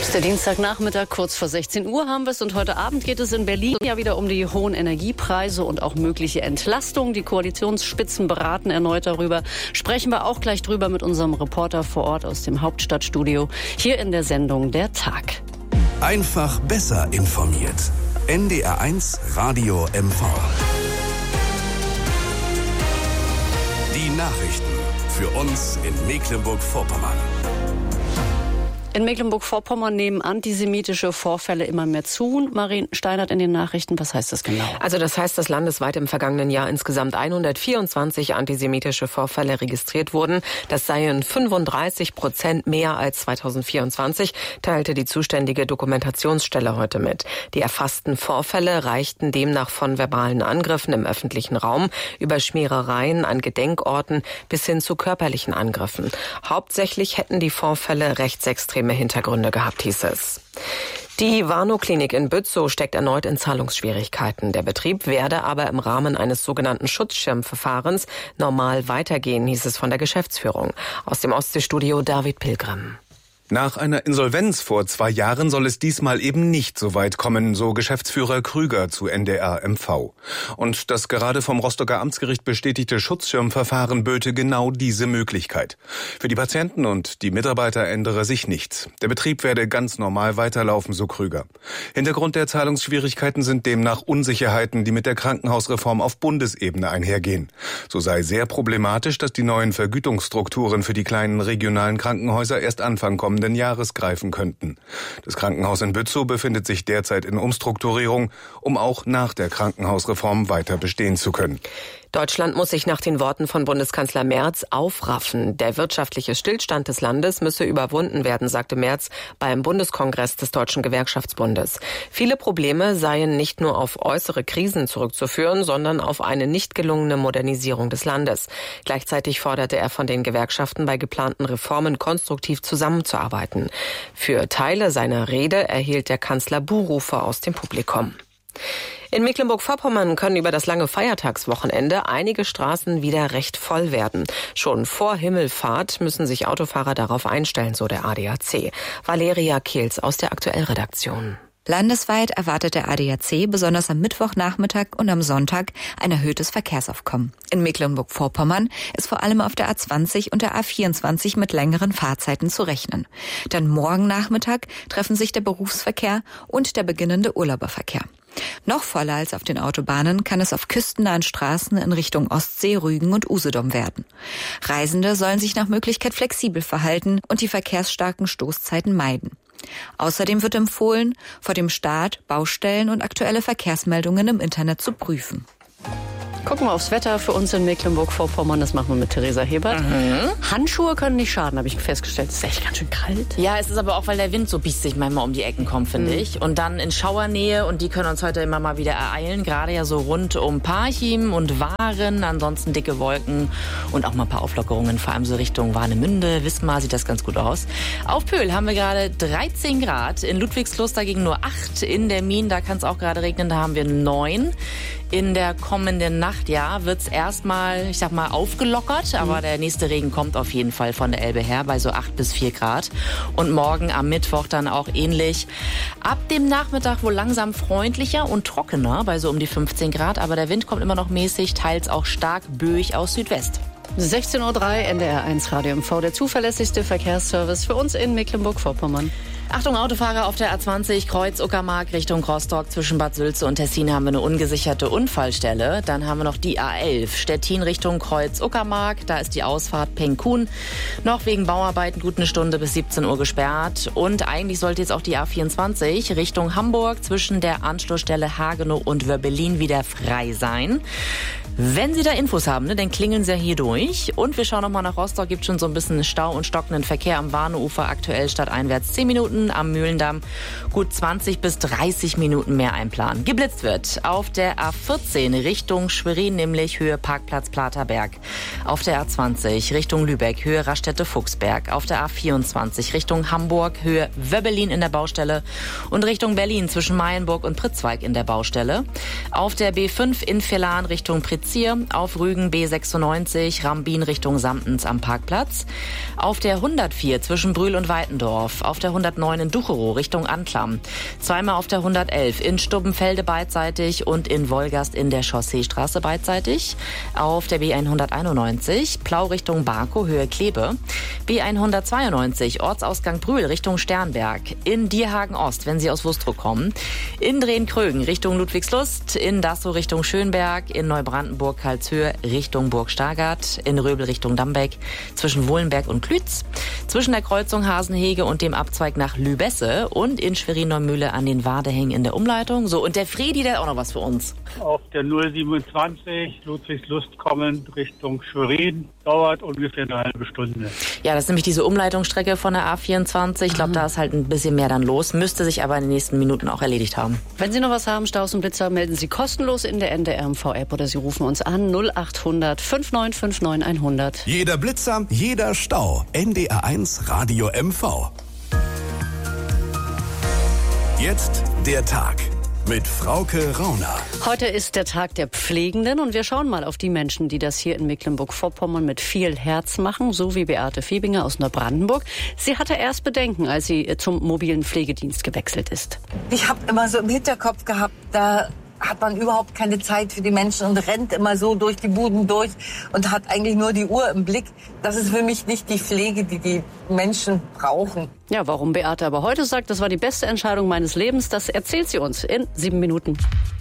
ist der Dienstagnachmittag, kurz vor 16 Uhr haben wir es. Und heute Abend geht es in Berlin ja wieder um die hohen Energiepreise und auch mögliche Entlastung. Die Koalitionsspitzen beraten erneut darüber. Sprechen wir auch gleich drüber mit unserem Reporter vor Ort aus dem Hauptstadtstudio. Hier in der Sendung Der Tag. Einfach besser informiert. NDR1 Radio MV. Die Nachrichten für uns in Mecklenburg-Vorpommern. In Mecklenburg-Vorpommern nehmen antisemitische Vorfälle immer mehr zu. Marien Steinert in den Nachrichten, was heißt das genau? Also das heißt, dass landesweit im vergangenen Jahr insgesamt 124 antisemitische Vorfälle registriert wurden. Das seien 35% mehr als 2024, teilte die zuständige Dokumentationsstelle heute mit. Die erfassten Vorfälle reichten demnach von verbalen Angriffen im öffentlichen Raum über Schmierereien an Gedenkorten bis hin zu körperlichen Angriffen. Hauptsächlich hätten die Vorfälle rechtsextreme Hintergründe gehabt, hieß es. Die Warnow-Klinik in Bützow steckt erneut in Zahlungsschwierigkeiten. Der Betrieb werde aber im Rahmen eines sogenannten Schutzschirmverfahrens normal weitergehen, hieß es von der Geschäftsführung. Aus dem Ostseestudio David Pilgrim. Nach einer Insolvenz vor 2 Jahren soll es diesmal eben nicht so weit kommen, so Geschäftsführer Krüger zu NDR MV. Und das gerade vom Rostocker Amtsgericht bestätigte Schutzschirmverfahren böte genau diese Möglichkeit. Für die Patienten und die Mitarbeiter ändere sich nichts. Der Betrieb werde ganz normal weiterlaufen, so Krüger. Hintergrund der Zahlungsschwierigkeiten sind demnach Unsicherheiten, die mit der Krankenhausreform auf Bundesebene einhergehen. So sei sehr problematisch, dass die neuen Vergütungsstrukturen für die kleinen regionalen Krankenhäuser erst Anfang kommenden Jahres greifen könnten. Das Krankenhaus in Bützow befindet sich derzeit in Umstrukturierung, um auch nach der Krankenhausreform weiter bestehen zu können. Deutschland muss sich nach den Worten von Bundeskanzler Merz aufraffen. Der wirtschaftliche Stillstand des Landes müsse überwunden werden, sagte Merz beim Bundeskongress des Deutschen Gewerkschaftsbundes. Viele Probleme seien nicht nur auf äußere Krisen zurückzuführen, sondern auf eine nicht gelungene Modernisierung des Landes. Gleichzeitig forderte er von den Gewerkschaften, bei geplanten Reformen konstruktiv zusammenzuarbeiten. Für Teile seiner Rede erhielt der Kanzler Buhrufe aus dem Publikum. In Mecklenburg-Vorpommern können über das lange Feiertagswochenende einige Straßen wieder recht voll werden. Schon vor Himmelfahrt müssen sich Autofahrer darauf einstellen, so der ADAC. Valeria Kehls aus der Aktuellredaktion. Landesweit erwartet der ADAC besonders am Mittwochnachmittag und am Sonntag ein erhöhtes Verkehrsaufkommen. In Mecklenburg-Vorpommern ist vor allem auf der A20 und der A24 mit längeren Fahrzeiten zu rechnen. Dann morgen Nachmittag treffen sich der Berufsverkehr und der beginnende Urlauberverkehr. Noch voller als auf den Autobahnen kann es auf küstennahen Straßen in Richtung Ostsee, Rügen und Usedom werden. Reisende sollen sich nach Möglichkeit flexibel verhalten und die verkehrsstarken Stoßzeiten meiden. Außerdem wird empfohlen, vor dem Start Baustellen und aktuelle Verkehrsmeldungen im Internet zu prüfen. Gucken wir aufs Wetter für uns in Mecklenburg-Vorpommern. Das machen wir mit Theresa Hebert. Handschuhe können nicht schaden, habe ich festgestellt. Es ist echt ganz schön kalt. Ja, es ist aber auch, weil der Wind so biestig manchmal um die Ecken kommt, finde ich. Und dann in Schauernähe, und die können uns heute immer mal wieder ereilen. Gerade ja so rund um Parchim und Waren. Ansonsten dicke Wolken und auch mal ein paar Auflockerungen. Vor allem so Richtung Warnemünde, Wismar sieht das ganz gut aus. Auf Pöhl haben wir gerade 13 Grad. In Ludwigslust dagegen nur 8. In der Mien, da kann es auch gerade regnen, da haben wir 9. In der kommenden Nacht, ja, wird's erstmal, ich sag mal, aufgelockert. Aber der nächste Regen kommt auf jeden Fall von der Elbe her bei so 8 bis 4 Grad. Und morgen am Mittwoch dann auch ähnlich. Ab dem Nachmittag wohl langsam freundlicher und trockener bei so um die 15 Grad. Aber der Wind kommt immer noch mäßig, teils auch stark böig aus Südwest. 16:03 Uhr, NDR1 Radio MV, der zuverlässigste Verkehrsservice für uns in Mecklenburg-Vorpommern. Achtung, Autofahrer auf der A20, Kreuz Uckermark Richtung Rostock. Zwischen Bad Sülze und Tessin haben wir eine ungesicherte Unfallstelle. Dann haben wir noch die A11, Stettin Richtung Kreuz Uckermark. Da ist die Ausfahrt Pengkun noch wegen Bauarbeiten gut eine Stunde bis 17 Uhr gesperrt. Und eigentlich sollte jetzt auch die A24 Richtung Hamburg zwischen der Anschlussstelle Hagenow und Wörbelin wieder frei sein. Wenn Sie da Infos haben, dann klingeln Sie hier durch. Und wir schauen nochmal nach Rostock. Gibt schon so ein bisschen Stau und stockenden Verkehr am Warneufer. Aktuell stadteinwärts 10 Minuten. Am Mühlendamm gut 20 bis 30 Minuten mehr einplanen. Geblitzt wird auf der A14 Richtung Schwerin, nämlich Höhe Parkplatz Platerberg. Auf der A20 Richtung Lübeck, Höhe Raststätte-Fuchsberg. Auf der A24 Richtung Hamburg, Höhe Wöbbelin in der Baustelle. Und Richtung Berlin zwischen Mayenburg und Pritzwalk in der Baustelle. Auf der B5 in Villahn Richtung Pritzwalk hier. Auf Rügen B96, Rambin Richtung Samtens am Parkplatz. Auf der 104 zwischen Brühl und Weitendorf. Auf der 109 in Ducherow Richtung Anklam. Zweimal auf der 111 in Stubbenfelde beidseitig und in Wolgast in der Chausseestraße beidseitig. Auf der B191 Plau Richtung Barkow, Höhe Klebe. B192 Ortsausgang Brühl Richtung Sternberg. In Dierhagen Ost, wenn Sie aus Wustrow kommen. In Drehen-Krögen Richtung Ludwigslust. In Dassow Richtung Schönberg. In Neubrandenburg-Karlshöhe Richtung Burg Stargard. In Röbel Richtung Dambeck. Zwischen Wohlenberg und Klütz. Zwischen der Kreuzung Hasenhege und dem Abzweig nach Lübesse. Und in Schwerin-Neumühle an den Wadehängen in der Umleitung. So, und der Fredi, der hat auch noch was für uns. Auf der 027 Ludwigslust kommen Richtung Schwerin. Dauert ungefähr eine halbe Stunde. Ja, das ist nämlich diese Umleitungsstrecke von der A24. Ich glaube, da ist halt ein bisschen mehr dann los. Müsste sich aber in den nächsten Minuten auch erledigt haben. Wenn Sie noch was haben, Staus und Blitzer, melden Sie kostenlos in der NDR-MV-App oder Sie rufen uns an 0800 5959 100. Jeder Blitzer, jeder Stau. NDR1 Radio MV. Jetzt der Tag mit Frauke Rauner. Heute ist der Tag der Pflegenden und wir schauen mal auf die Menschen, die das hier in Mecklenburg-Vorpommern mit viel Herz machen, so wie Beate Fiebinger aus Neubrandenburg. Sie hatte erst Bedenken, als sie zum mobilen Pflegedienst gewechselt ist. Ich habe immer so im Hinterkopf gehabt, da hat man überhaupt keine Zeit für die Menschen und rennt immer so durch die Buden durch und hat eigentlich nur die Uhr im Blick. Das ist für mich nicht die Pflege, die die Menschen brauchen. Ja, warum Beate aber heute sagt, das war die beste Entscheidung meines Lebens, das erzählt sie uns in 7 Minuten.